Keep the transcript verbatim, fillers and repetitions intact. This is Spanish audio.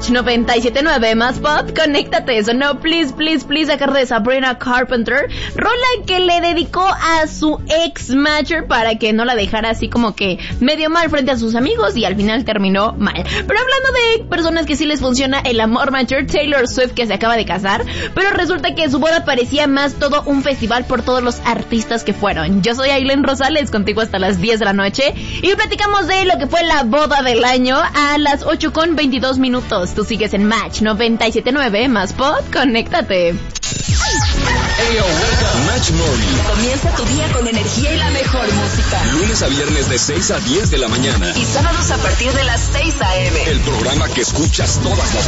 Match noventa y siete punto nueve más pop, conéctate. Sonó Please, Please, Please a cargo de Sabrina Carpenter, rola que le dedicó a su ex matcher para que no la dejara así como que medio mal frente a sus amigos y al final terminó mal. Pero hablando de personas que sí les funciona el amor matcher, Taylor Swift, que se acaba de casar, pero resulta que su boda parecía más todo un festival por todos los artistas que fueron. Yo soy Ailén Rosales, contigo hasta las diez de la noche y platicamos de lo que fue la boda del año a las ocho con veintidós minutos. Tú sigues en Match noventa y siete punto nueve más pop, conéctate. Hey, oh, Match Morning. Comienza tu día con energía y la mejor música. Lunes a viernes de seis a diez de la mañana. Y sábados a partir de las seis a eme. El programa que escuchas todas las